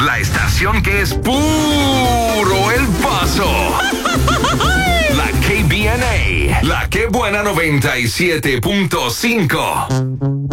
La estación que es puro El Paso. La KBNA. La Que Buena 97.5.